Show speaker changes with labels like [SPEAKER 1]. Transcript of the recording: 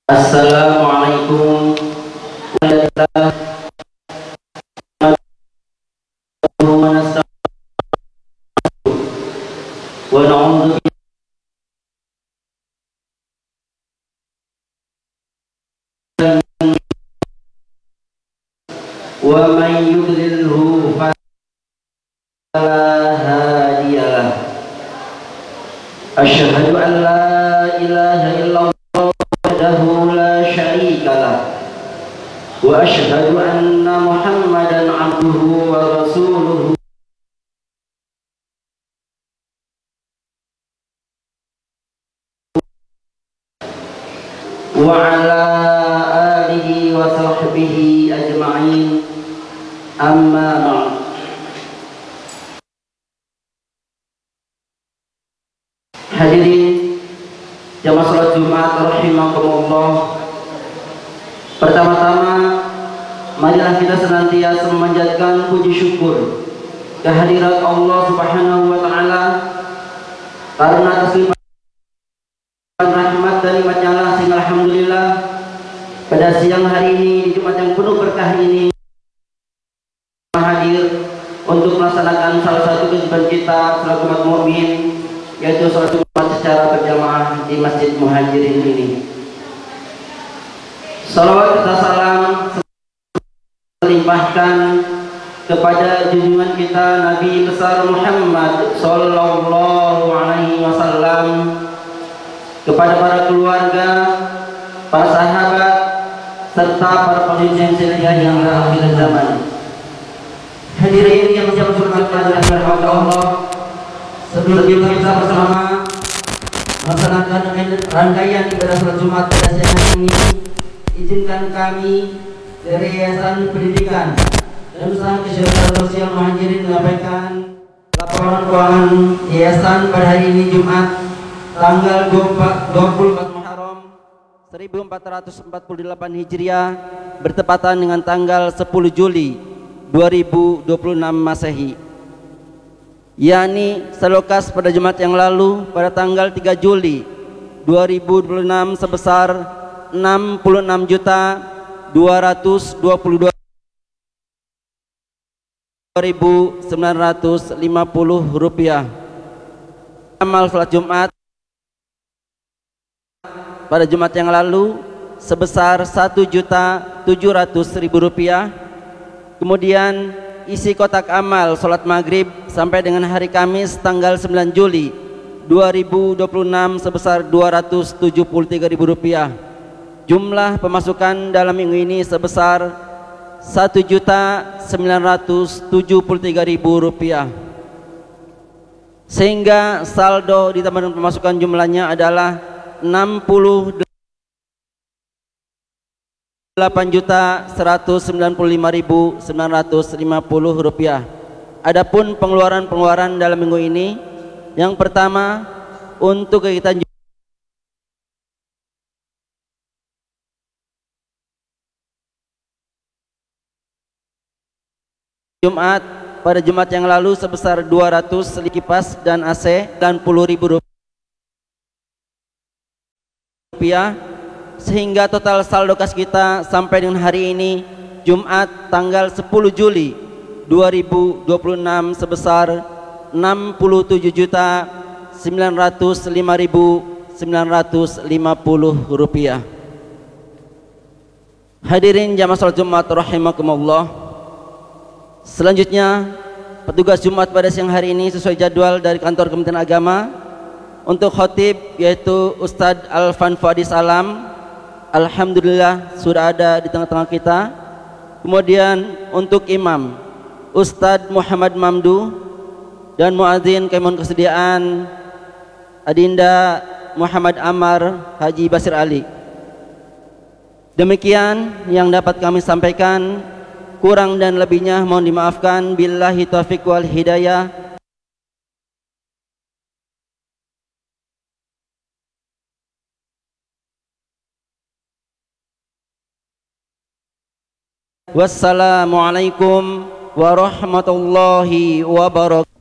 [SPEAKER 1] Assalamualaikum warahmatullahi wabarakatuh. Wa na'udzu wa man yudlilhu fala hadiya lah. Asyhadu an la ilaha illallah wahdahu la syarika lah. Wa asyhadu anna Muhammadan abduhu wa rasuluhu. Wa ala alihi wa sahbihi ajma'in. Amma ba'd. Hadirin jamaah salat Jumat rahimakumullah. Pertama-tama marilah kita senantiasa memanjatkan puji syukur kehadirat Allah Subhanahu wa taala karena atas limpahan rahmat dan nikmat-Nya lah, sehingga alhamdulillah pada siang hari ini di Jumat yang penuh berkah ini hadir untuk melaksanakan salah satu kewajiban kita selaku umat mukmin, yaitu salat Jumat secara berjamaah di Masjid Muhajirin ini. Salawat serta salam terlimpahkan kepada junjungan kita Nabi besar Muhammad sallallahu alaihi wasallam, kepada para keluarga, para sahabat, serta para pemimpin yang akhir zaman. Hadirin yang dirahmati Allah, sebelum kita bersama melaksanakan rangkaian ibadah salat Jumat pada siang hari ini, izinkan kami dari Yayasan Pendidikan dan Usaha Kesehatan Sosial Muhajirin menyampaikan laporan keuangan Yayasan pada hari ini Jumat tanggal 24 Muharram 1448 Hijriah bertepatan dengan tanggal 10 Juli 2026 Masehi, yakni selokas pada Jumat yang lalu pada tanggal 3 Juli 2026 sebesar 66.222.950 rupiah. Amal salat Jumat pada Jumat yang lalu sebesar 1.700.000 rupiah. Kemudian isi kotak amal salat maghrib sampai dengan hari Kamis tanggal 9 Juli 2026 sebesar 273.000 rupiah. Jumlah pemasukan dalam minggu ini sebesar 1.973.000 rupiah. Sehingga saldo ditambah dengan pemasukan jumlahnya adalah 68.195.950 rupiah. Adapun pengeluaran dalam minggu ini, yang pertama untuk kegiatan Jumat pada Jumat yang lalu sebesar 200 kipas dan AC dan 10.000 rupiah, sehingga total saldo kas kita sampai dengan hari ini Jumat tanggal 10 Juli 2026 sebesar 67.905.950 rupiah. Hadirin jamaah salat Jumat rahimakumullah. Selanjutnya, petugas Jumat pada siang hari ini sesuai jadwal dari kantor Kementerian Agama. Untuk khotib yaitu Ustadz Alfan Fuadi Salam, alhamdulillah sudah ada di tengah-tengah kita. Kemudian untuk imam Ustadz Muhammad Mamdu dan muadzin kami mohon kesediaan Adinda Muhammad Amar Haji Basir Ali. Demikian yang dapat kami sampaikan. Kurang dan lebihnya mohon dimaafkan. Billahi taufiq wal hidayah. Wassalamualaikum warahmatullahi wabarakatuh.